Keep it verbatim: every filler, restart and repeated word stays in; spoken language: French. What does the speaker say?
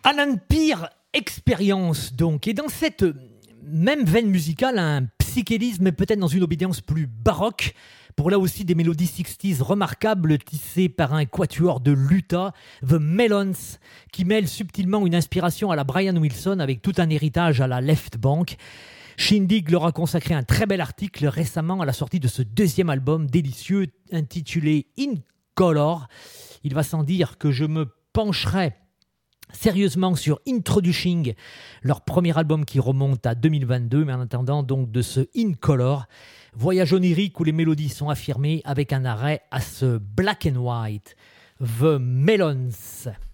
Alan Peer Experience donc, et dans cette même veine musicale, un psychédisme peut-être dans une obédience plus baroque, pour là aussi des mélodies soixante remarquables tissées par un quatuor de l'Utah, The Melons, qui mêle subtilement une inspiration à la Brian Wilson avec tout un héritage à la Left Bank. Shindig leur a consacré un très bel article récemment à la sortie de ce deuxième album délicieux intitulé In Color. Il va sans dire que je me pencherai sérieusement sur Introducing, leur premier album qui remonte à deux mille vingt-deux, mais en attendant donc de ce In Color, voyage onirique où les mélodies sont affirmées avec un arrêt à ce black and white, The Melons.